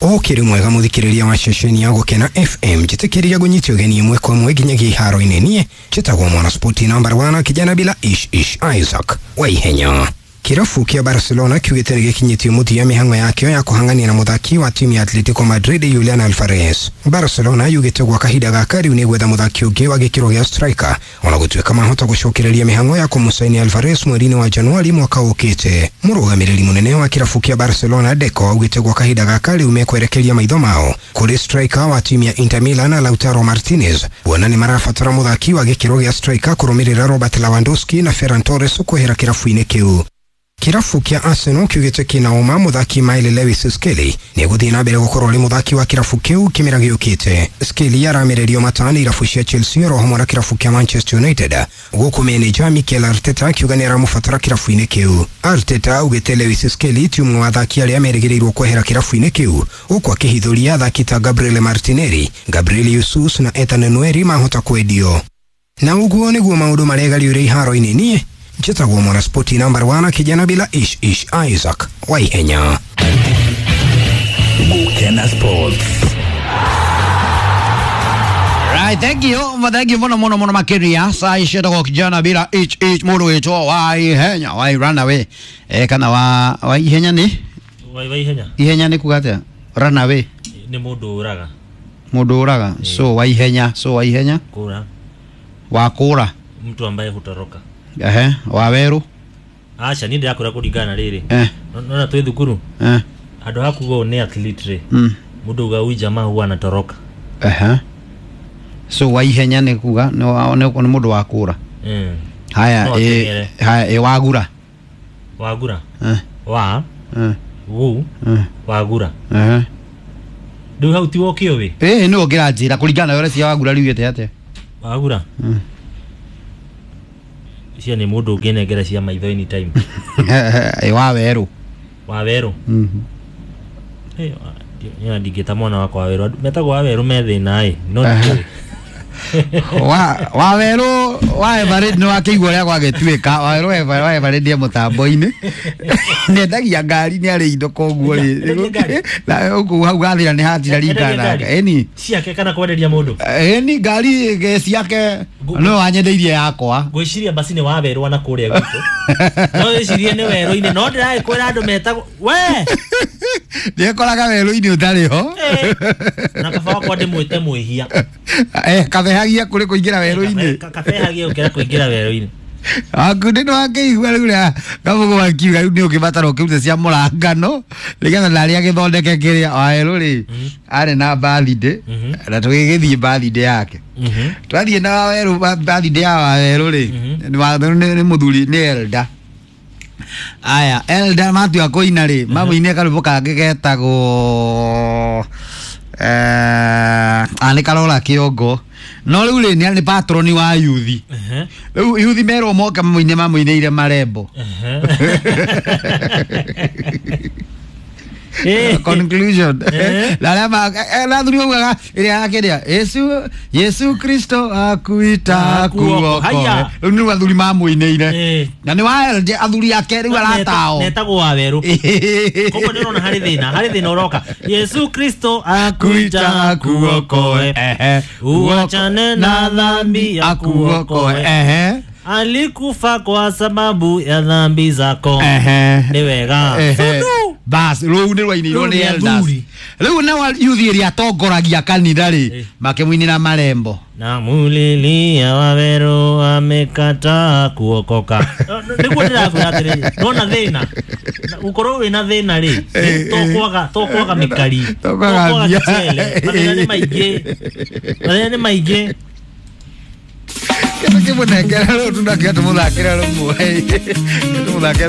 Okiri mwega muthikiriria wa ceceni ya Gukena FM jitikiria gunyitio geni imwe kwa mwe nginya iharo-ini nie chitagwo mwana sporti number 1 kijana bila ish Isaac Waihenya. Kirafu kia Barcelona kiugite gikinyitio muthia mihango yakio ya kuhangania na muthaki wa timu ya Atletico Madrid Julian Alvarez. Barcelona yugite gwa kahinda gaka riu ni gwetha muthaki ungi wa gikiro gia striker ona gutuika mahota gucokereria mihango ya kumusaini Alvarez mweri-ini wa Januari mwaka ukite. Murugamiriri munene wa kirafu kia Barcelona Deco yugite gwa kahinda gaka riu mekwerekeria maitho mao kuri striker wa timu ya Inter Milan Lautaro Martinez. Wana ni marafatara muthaki wa gikiro gia striker kurumirira Robert Lewandowski na Ferran Torres kuhera kirafu-ini kiu. Kirafu kia Arsenal kiugite kinauma muthaki Miley Lewis Skelly ni guthii na mbere gukorwo ri muthaki wa kirafu kiu kimera giukite. Skelly yaramererio matani irafu cia Chelsea ro hamwe na kirafu kia Manchester United guku manager Mikel Arteta kiuganira mufatara kirafu-ini kiu. Arteta ugite Lewis Skelly timu wa athaki aria merigiriirwo kwehera kirafu-ini kiu uko akihithuria athaki ta Gabriel Martinelli, Gabriel Jesus na Ethan Nwaneri mahota kwendio. Na uguo niguo maundu maregariure iharo-ini nie chitagwo mwana sporti number 1 kijana bila ish Isaac Waihenya. Gukena Sports. Right, thank you mono makiria saa ishitagwo kijana bila ish mundu witwo Waihenya run away kana Waihenya ni Waihenya ihenya ni kugate run away ni mundu uraga so Waihenya kura mtu ambaye hutoroka waweru acha nindi yakura kuringana riri nona twi thukuru andu hakugo ni athlete mundu ga uja jamaa huwa anatoroka so Waihenya ni kuga ni mundu wa kura haya wagura wagura ndu hau ti wokio wi ni ogira njira kuringana yore cia wagura riugite ate wagura cia ni mundu ungenengera cia maitho anytime waweru ya digita mwana wako waweru metagwo waweru methina no waweru Everett no akigwo ria gwagituika waweru Everett ye mutambo-ini nendagia ngari ni ari indo koguo ri na uku hau gathira ni hatira ringana eni ciake kana kwenderia mundu eni ngari ciake no anyendeirie yakwa gwiciria basi ni waweru ana kuria gitu no gwiciria ni weru-ini no ndirai kwira andu metagwo we ndikoraga weru-ini utari ho na kaba kwa ndimwite mwihia kabehagia kuri kuingira weru-ini kabehagia ukira kuingira weru-ini akundi no akigwa riu ria kamugo wakiuga riu ni ukibatara ukiute cia murangano nigetha nari agithondeke kiria waweru ri ari na birthday na tugigithie birthday yake twathie na waweru birthday ya waweru ri ni muthuri ni Elda aya Elda matu akoina ri mamuine karubo kange getagwo ani karora kiongo no riu ri ni patroni wa youth riu youth mero moka mamuineire marembo conclusion la dunia ile yake Yesu Kristo akuita kuokoa ni wathuri mamuineire na ni waelje athuri yake riu aratao netagwo waweru kogo ndirona hari thina uroka Yesu Kristo akuita kuokoe uachane na dhambi akuokoe alikufa kwa sababu ya dhambi zako ni wega bas ro ni rwainirwo ni Elders riu na yuthi ria tongoragia kanitha ri makemuinira marembo na mulilia waweru amekata kuokoka niguo ndirakwira atiri nona thina ukoro wina thina ri tokwaga mikari tokwaga chele mathina ni maingi Kaya munengera ro tunakia tumuthakira rumwe